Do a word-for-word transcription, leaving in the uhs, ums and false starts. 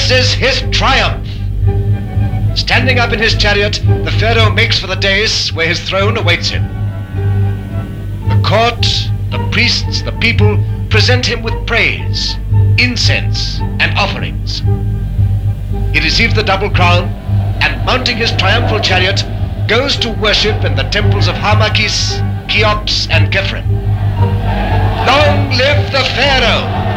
announces his triumph. Standing up in his chariot, the pharaoh makes for the dais where his throne awaits him. The court, the priests, the people present him with praise, incense, and offerings. He receives the double crown and, mounting his triumphal chariot, goes to worship in the temples of Harmachis, Cheops, and Khephren. Long live the pharaoh!